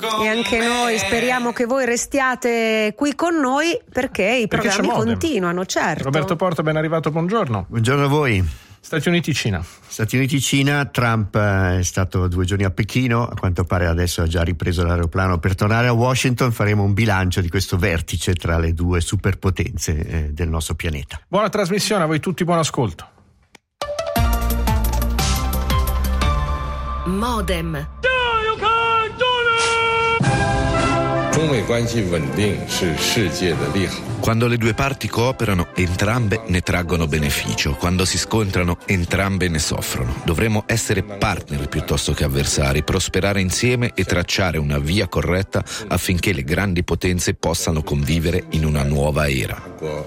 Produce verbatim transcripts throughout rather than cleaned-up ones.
E anche noi speriamo che voi restiate qui con noi perché i Perché programmi c'è Modem. continuano, certo. Roberto Porta, ben arrivato, buongiorno. Buongiorno a voi. Stati Uniti-Cina. Stati Uniti-Cina, Trump è stato due giorni a Pechino, a quanto pare adesso ha già ripreso l'aeroplano per tornare a Washington. Faremo un bilancio di questo vertice tra le due superpotenze eh, del nostro pianeta. Buona trasmissione, a voi tutti, buon ascolto. Modem. Quando le due parti cooperano, entrambe ne traggono beneficio. Quando si scontrano, entrambe ne soffrono. Dovremmo essere partner piuttosto che avversari, prosperare insieme e tracciare una via corretta affinché le grandi potenze possano convivere in una nuova era.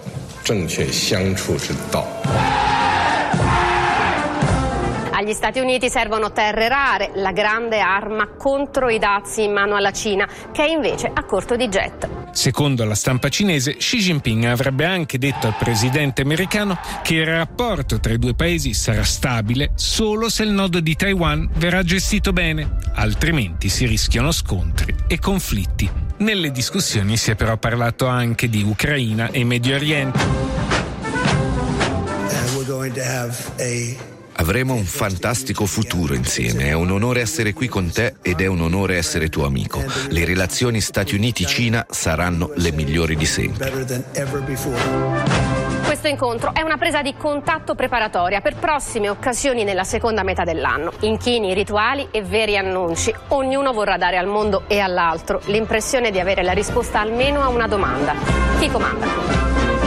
Agli Stati Uniti servono terre rare, la grande arma contro i dazi in mano alla Cina, che è invece a corto di jet. Secondo la stampa cinese, Xi Jinping avrebbe anche detto al presidente americano che il rapporto tra i due paesi sarà stabile solo se il nodo di Taiwan verrà gestito bene, altrimenti si rischiano scontri e conflitti. Nelle discussioni si è però parlato anche di Ucraina e Medio Oriente. And we're going to have a Avremo un fantastico futuro insieme. È un onore essere qui con te ed è un onore essere tuo amico. Le relazioni Stati Uniti-Cina saranno le migliori di sempre. Questo incontro è una presa di contatto preparatoria per prossime occasioni nella seconda metà dell'anno. Inchini, rituali e veri annunci. Ognuno vorrà dare al mondo e all'altro l'impressione di avere la risposta almeno a una domanda. Chi comanda?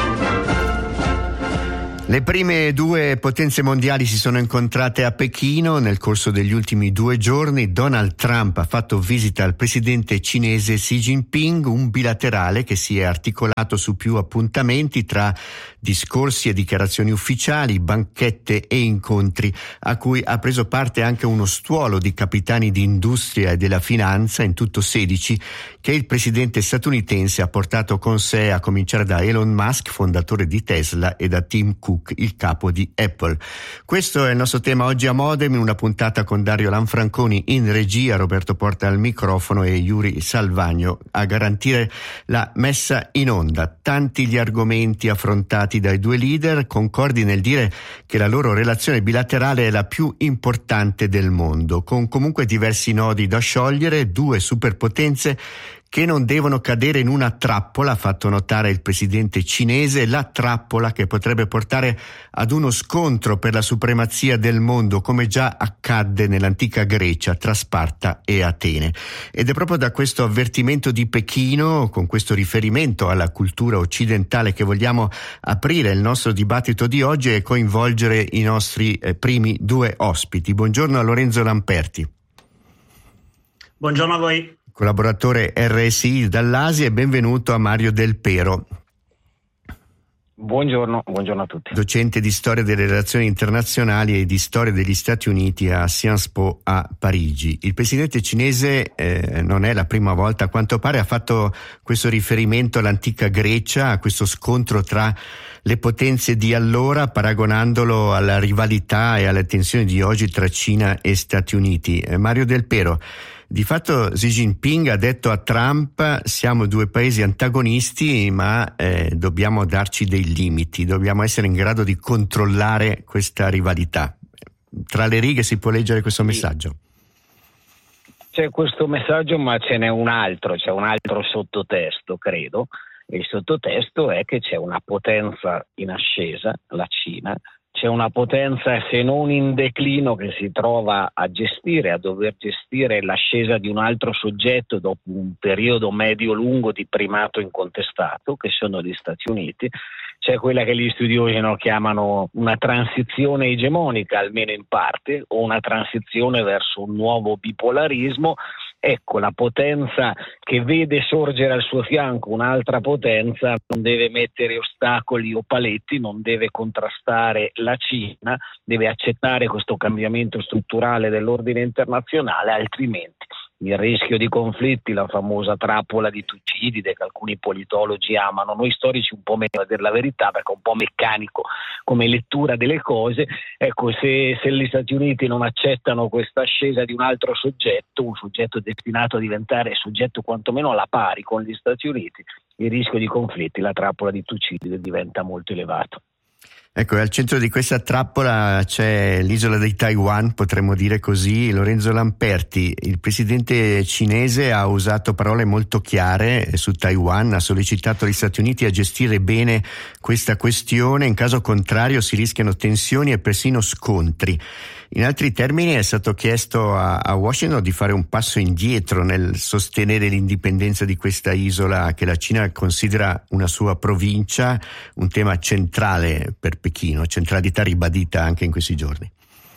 Le prime due potenze mondiali si sono incontrate a Pechino nel corso degli ultimi due giorni. Donald Trump ha fatto visita al presidente cinese Xi Jinping, un bilaterale che si è articolato su più appuntamenti tra discorsi e dichiarazioni ufficiali, banchette e incontri, a cui ha preso parte anche uno stuolo di capitani di industria e della finanza, in tutto sedici, che il presidente statunitense ha portato con sé, a cominciare da Elon Musk, fondatore di Tesla, e da Tim Cook, il capo di Apple. Questo è il nostro tema oggi a Modem, in una puntata con Dario Lanfranconi in regia, Roberto Porta al microfono e Yuri Salvagno a garantire la messa in onda. Tanti gli argomenti affrontati dai due leader, concordi nel dire che la loro relazione bilaterale è la più importante del mondo, con comunque diversi nodi da sciogliere, due superpotenze che non devono cadere in una trappola, ha fatto notare il presidente cinese, la trappola che potrebbe portare ad uno scontro per la supremazia del mondo, come già accadde nell'antica Grecia tra Sparta e Atene. Ed è proprio da questo avvertimento di Pechino, con questo riferimento alla cultura occidentale, che vogliamo aprire il nostro dibattito di oggi e coinvolgere i nostri eh, primi due ospiti. Buongiorno a Lorenzo Lamperti. Buongiorno a voi. Collaboratore R S I dall'Asia, e benvenuto a Mario Del Pero. Buongiorno, buongiorno a tutti. Docente di storia delle relazioni internazionali e di storia degli Stati Uniti a Sciences Po a Parigi. Il presidente cinese eh, non è la prima volta, a quanto pare, ha fatto questo riferimento all'antica Grecia, a questo scontro tra le potenze di allora, paragonandolo alla rivalità e alle tensioni di oggi tra Cina e Stati Uniti. Eh, Mario Del Pero, di fatto Xi Jinping ha detto a Trump: siamo due paesi antagonisti, ma eh, dobbiamo darci dei limiti, dobbiamo essere in grado di controllare questa rivalità. Tra le righe si può leggere questo messaggio? C'è questo messaggio, ma ce n'è un altro, c'è un altro sottotesto, credo. Il sottotesto è che c'è una potenza in ascesa, la Cina. C'è una potenza, se non in declino, che si trova a gestire, a dover gestire l'ascesa di un altro soggetto dopo un periodo medio-lungo di primato incontestato, che sono gli Stati Uniti. C'è quella che gli studiosi no, chiamano una transizione egemonica, almeno in parte, o una transizione verso un nuovo bipolarismo. Ecco, la potenza che vede sorgere al suo fianco un'altra potenza non deve mettere ostacoli o paletti, non deve contrastare la Cina, deve accettare questo cambiamento strutturale dell'ordine internazionale, altrimenti il rischio di conflitti, la famosa trappola di Tucidide che alcuni politologi amano, noi storici un po' meno, a dire la verità, perché è un po' meccanico come lettura delle cose. Ecco, se, se gli Stati Uniti non accettano questa ascesa di un altro soggetto, un soggetto destinato a diventare soggetto quantomeno alla pari con gli Stati Uniti, il rischio di conflitti, la trappola di Tucidide diventa molto elevato. Ecco, al centro di questa trappola c'è l'isola di Taiwan, potremmo dire così. Lorenzo Lamperti, il presidente cinese ha usato parole molto chiare su Taiwan, ha sollecitato gli Stati Uniti a gestire bene questa questione, in caso contrario si rischiano tensioni e persino scontri. In altri termini è stato chiesto a, a Washington di fare un passo indietro nel sostenere l'indipendenza di questa isola che la Cina considera una sua provincia, un tema centrale per Pechino, centralità ribadita anche in questi giorni.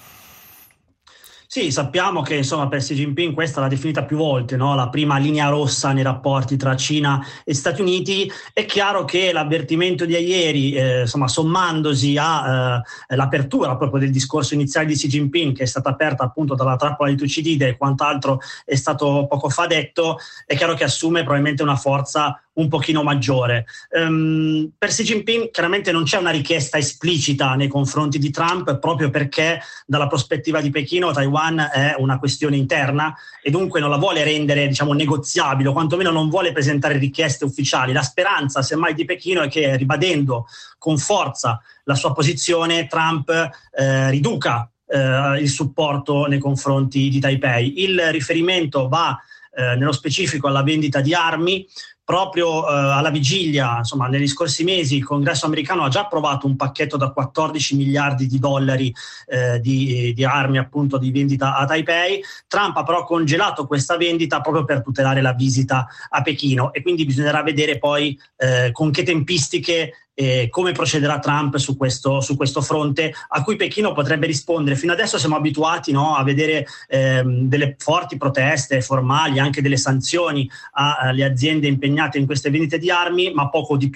Sì, sappiamo che insomma per Xi Jinping questa l'ha definita più volte, no? La prima linea rossa nei rapporti tra Cina e Stati Uniti. È chiaro che l'avvertimento di ieri, eh, insomma sommandosi all'apertura eh, proprio del discorso iniziale di Xi Jinping, che è stata aperta appunto dalla trappola di Tucidide e quant'altro è stato poco fa detto, è chiaro che assume probabilmente una forza un pochino maggiore. Um, per Xi Jinping chiaramente non c'è una richiesta esplicita nei confronti di Trump, proprio perché dalla prospettiva di Pechino Taiwan è una questione interna e dunque non la vuole rendere, diciamo, negoziabile, o quantomeno non vuole presentare richieste ufficiali. La speranza semmai di Pechino è che, ribadendo con forza la sua posizione, Trump eh, riduca eh, il supporto nei confronti di Taipei. Il riferimento va eh, nello specifico alla vendita di armi. Proprio eh, alla vigilia, insomma, negli scorsi mesi il Congresso americano ha già approvato un pacchetto da quattordici miliardi di dollari eh, di, di armi, appunto, di vendita a Taipei. Trump ha però congelato questa vendita proprio per tutelare la visita a Pechino e quindi bisognerà vedere poi eh, con che tempistiche e come procederà Trump su questo, su questo fronte, a cui Pechino potrebbe rispondere. Fino adesso siamo abituati, no, a vedere ehm, delle forti proteste formali, anche delle sanzioni alle aziende impegnate in queste vendite di armi, ma poco di più.